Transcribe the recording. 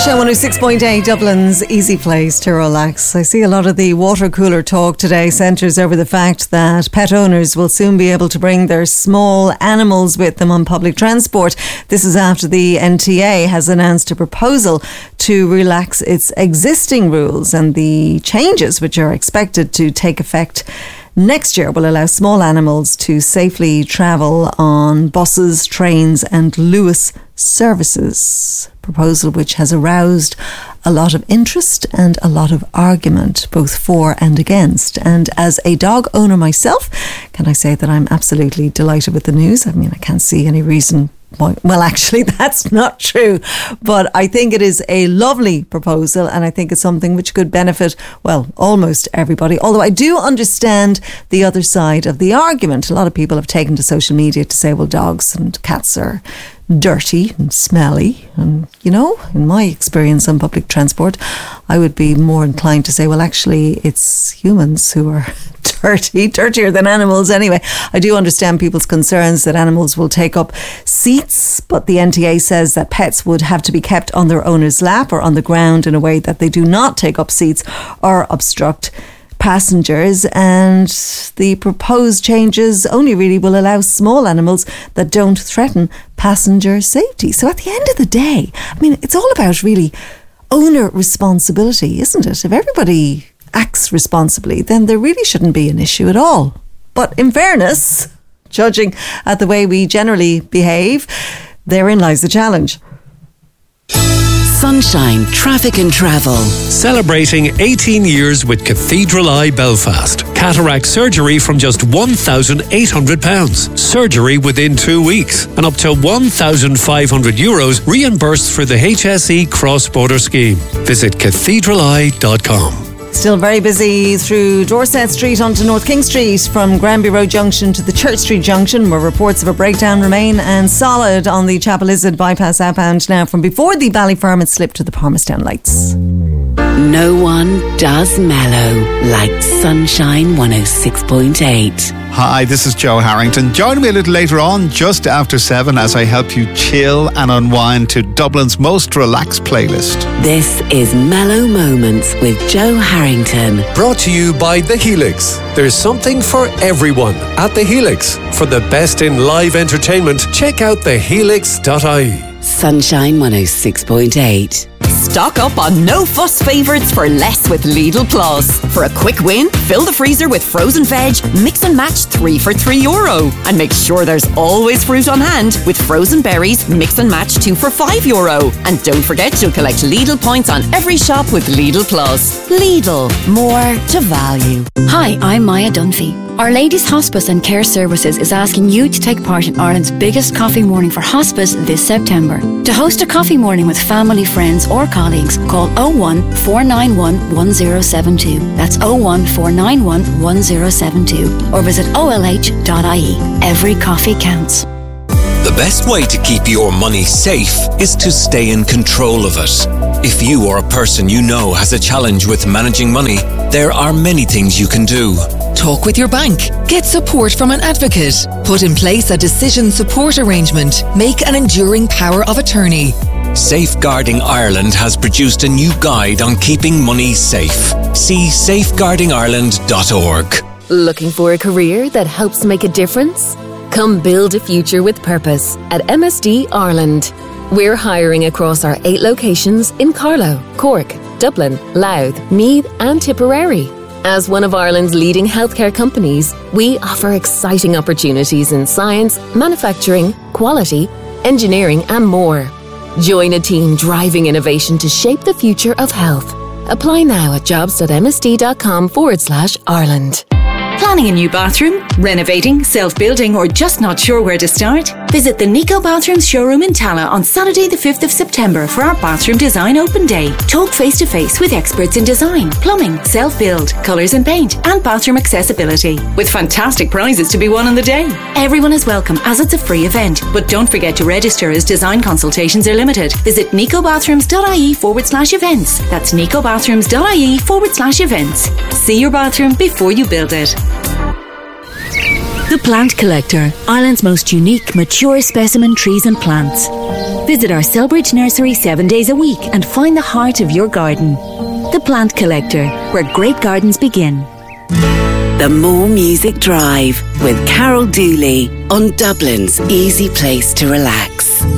Sunshine 106.8, Dublin's easy place to relax. I see a lot of the water cooler talk today centres over the fact that pet owners will soon be able to bring their small animals with them on public transport. This is after the NTA has announced a proposal to relax its existing rules, and the changes, which are expected to take effect next year, will allow small animals to safely travel on buses, trains and Luas services. Proposal which has aroused a lot of interest and a lot of argument, both for and against. And as a dog owner myself, can I say that I'm absolutely delighted with the news? I mean, I can't see any reason why. Well, actually, that's not true. But I think it is a lovely proposal, and I think it's something which could benefit, well, almost everybody. Although I do understand the other side of the argument. A lot of people have taken to social media to say, well, dogs and cats are dirty and smelly, and you know, in my experience on public transport, I would be more inclined to say, well, actually it's humans who are dirtier than animals anyway. I do understand people's concerns that animals will take up seats, but the NTA says that pets would have to be kept on their owner's lap or on the ground in a way that they do not take up seats or obstruct passengers, and the proposed changes only really will allow small animals that don't threaten passenger safety. So at the end of the day, I mean, it's all about really owner responsibility, isn't it? If everybody acts responsibly, then there really shouldn't be an issue at all. But in fairness, judging at the way we generally behave, therein lies the challenge. Sunshine Traffic and Travel. Celebrating 18 years with Cathedral Eye Belfast. Cataract surgery from just £1,800. Surgery within 2 weeks. And up to €1,500 reimbursed for the HSE cross-border scheme. Visit cathedraleye.com. Still very busy through Dorset Street onto North King Street, from Granby Road Junction to the Church Street Junction, where reports of a breakdown remain, and solid on the Chapel Izard bypass outbound now from before the Ballyfermot slip to the Palmerstown lights. No one does mellow like Sunshine 106.8. Hi, this is Joe Harrington. Join me a little later on, just after 7, as I help you chill and unwind to Dublin's most relaxed playlist. This is Mellow Moments with Joe Harrington. Brought to you by The Helix. There's something for everyone at The Helix. For the best in live entertainment, check out thehelix.ie. Sunshine 106.8. Stock up on no-fuss favourites for less with Lidl Plus. For a quick win, fill the freezer with frozen veg, mix and match 3 for €3. And make sure there's always fruit on hand with frozen berries, mix and match 2 for €5. And don't forget you'll collect Lidl points on every shop with Lidl Plus. Lidl, more to value. Hi, I'm Maya Dunphy. Our Ladies Hospice and Care Services is asking you to take part in Ireland's biggest coffee morning for hospice this September. To host a coffee morning with family, friends or colleagues, call 01 491 1072. That's 01 491 1072. Or visit olh.ie. Every coffee counts. The best way to keep your money safe is to stay in control of it. If you or a person you know has a challenge with managing money, there are many things you can do. Talk with your bank. Get support from an advocate. Put in place a decision support arrangement. Make an enduring power of attorney. Safeguarding Ireland has produced a new guide on keeping money safe. See safeguardingireland.org. Looking for a career that helps make a difference? Come build a future with purpose at MSD Ireland. We're hiring across our 8 locations in Carlow, Cork, Dublin, Louth, Meath and Tipperary. As one of Ireland's leading healthcare companies, we offer exciting opportunities in science, manufacturing, quality, engineering and more. Join a team driving innovation to shape the future of health. Apply now at jobs.msd.com/Ireland. Planning a new bathroom, renovating, self-building, or just not sure where to start? Visit the Nico Bathrooms showroom in Tala on Saturday the 5th of September for our Bathroom Design Open Day. Talk face-to-face with experts in design, plumbing, self-build, colours and paint, and bathroom accessibility, with fantastic prizes to be won on the day. Everyone is welcome as it's a free event, but don't forget to register as design consultations are limited. Visit nicobathrooms.ie/events. That's nicobathrooms.ie/events. See your bathroom before you build it. The Plant Collector, Ireland's most unique mature specimen trees and plants. Visit our Selbridge nursery 7 days a week and find the heart of your garden. The Plant Collector, where great gardens begin. The More Music Drive with Carol Dooley on Dublin's easy place to relax.